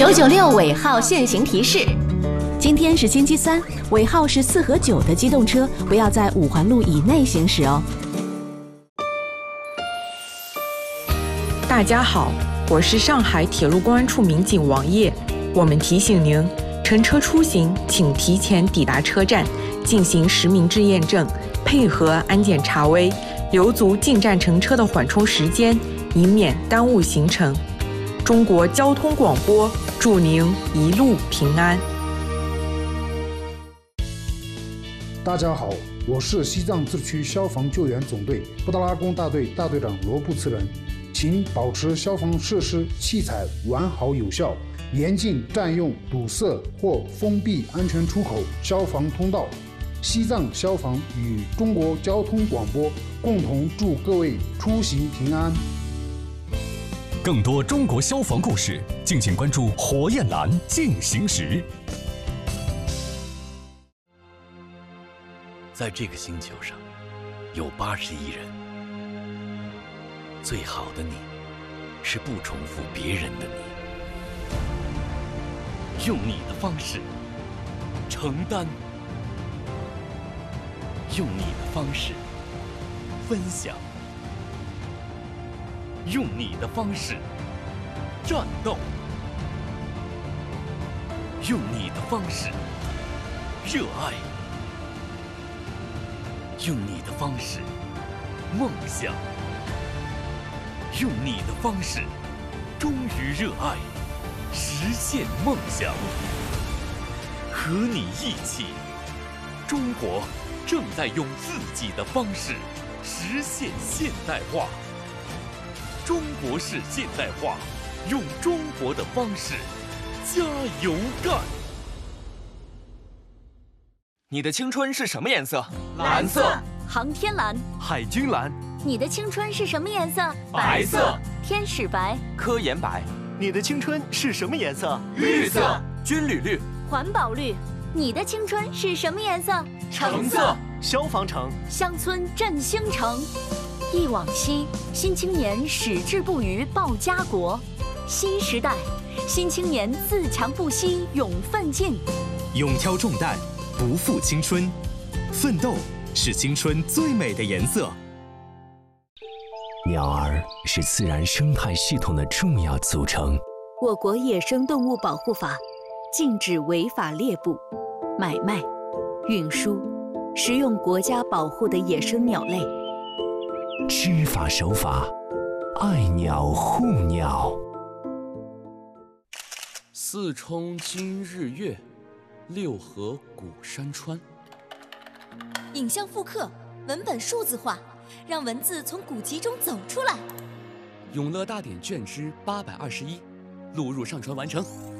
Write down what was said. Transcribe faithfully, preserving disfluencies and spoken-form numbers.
九九六尾号限行提示： 今天是星期三，尾号是四和九的机动车不要在五环路以内行驶哦。 大家好，我是上海铁路公安处民警王烨。我们提醒您，乘车出行请提前抵达车站，进行实名制验证，配合安检查微，留足进站乘车的缓冲时间，以免耽误行程。中国交通广播祝您一路平安。 大家好，我是西藏自治区消防救援总队布达拉宫大队大队长罗布茨仁，请保持消防设施器材完好有效，严禁占用堵塞或封闭安全出口、消防通道。西藏消防与中国交通广播共同祝各位出行平安。 更多中国消防故事，敬请关注火焰蓝进行时。 在这个星球上，有八十亿人。最好的你，是不重复别人的你。用你的方式承担，用你的方式分享，用你的方式战斗，用你的方式热爱，用你的方式梦想，用你的方式忠于热爱，实现梦想。和你一起，中国正在用自己的方式实现现代化。中国式现代化，用中国的方式加油干！ 你的青春是什么颜色？ 蓝色。航天蓝。 海军蓝。 你的青春是什么颜色？ 白色。 天使白。 科研白。 你的青春是什么颜色？ 绿色。军旅绿。 环保绿。你的青春是什么颜色？ 橙色。 消防橙。 乡村振兴城。忆往昔，新青年矢志不渝报家国。新时代，新青年自强不息勇奋进。 勇挑重担，不负青春。奋斗是青春最美的颜色。 鸟儿是自然生态系统的重要组成。 我国野生动物保护法禁止违法猎捕、买卖、运输、食用国家保护的野生鸟类。 知法守法，爱鸟护鸟。 四冲今日月，六合古山川。 影像复刻，文本数字化，让文字从古籍中走出来。 永乐大典卷之八百二十一，录入上传完成。